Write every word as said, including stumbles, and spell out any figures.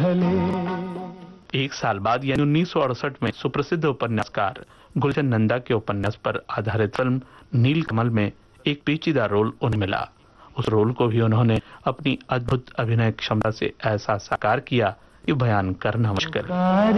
गले। एक साल बाद यानी उन्नीस सौ अड़सठ में सुप्रसिद्ध उपन्यासकार गुलशन नंदा के उपन्यास पर आधारित फिल्म नीलकमल में एक पेचीदा रोल उन्हें मिला। उस रोल को भी उन्होंने अपनी अद्भुत अभिनय क्षमता से ऐसा साकार किया कि बयान करना मुश्किल।